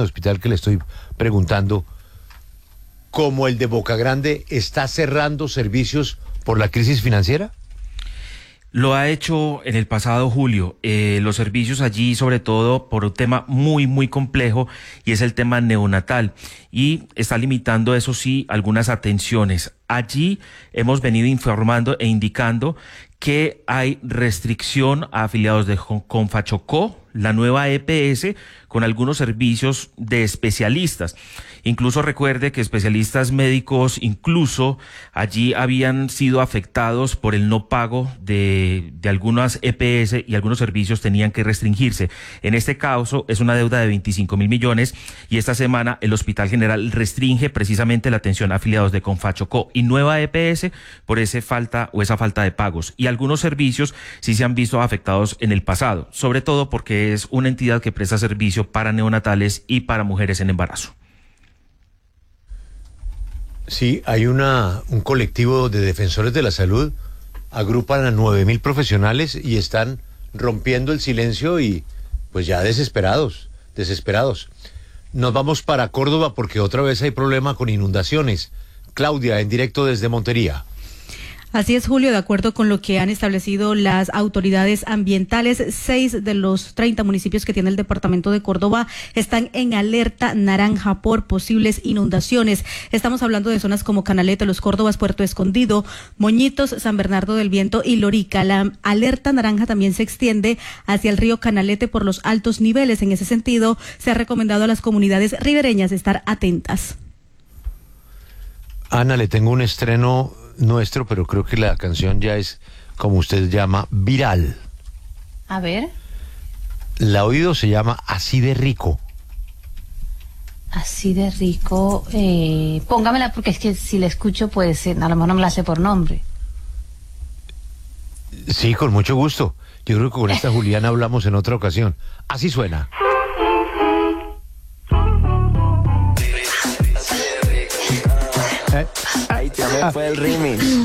hospital que le estoy preguntando, como el de Boca Grande, está cerrando servicios por la crisis financiera? Lo ha hecho en el pasado, Julio. Los servicios allí, sobre todo por un tema muy, muy complejo, y es el tema neonatal. Y está limitando, eso sí, algunas atenciones. Allí hemos venido informando e indicando que hay restricción a afiliados de Confachocó, la nueva EPS, con algunos servicios de especialistas. Incluso recuerde que especialistas médicos incluso allí habían sido afectados por el no pago de algunas EPS, y algunos servicios tenían que restringirse. En este caso es una deuda de 25.000 millones, y esta semana el Hospital General restringe precisamente la atención a afiliados de Confachocó y nueva EPS por esa falta de pagos. Y algunos servicios sí se han visto afectados en el pasado, sobre todo porque es una entidad que presta servicio para neonatales y para mujeres en embarazo. Sí, hay un colectivo de defensores de la salud, agrupan a 9.000 profesionales y están rompiendo el silencio y pues ya desesperados. Nos vamos para Córdoba porque otra vez hay problema con inundaciones. Claudia, en directo desde Montería. Así es, Julio, de acuerdo con lo que han establecido las autoridades ambientales, 6 de los 30 municipios que tiene el departamento de Córdoba están en alerta naranja por posibles inundaciones. Estamos hablando de zonas como Canalete, Los Córdobas, Puerto Escondido, Moñitos, San Bernardo del Viento y Lorica. La alerta naranja también se extiende hacia el río Canalete por los altos niveles. En ese sentido, se ha recomendado a las comunidades ribereñas estar atentas. Ana, le tengo un estreno nuestro, pero creo que la canción ya es, como usted llama, viral. A ver. La oído, se llama Así de Rico. Así de rico. Póngamela, porque es que si la escucho, pues a lo mejor no me la sé por nombre. Sí, con mucho gusto. Yo creo que con esta Juliana hablamos en otra ocasión. Así suena. Ahí te fue el remix.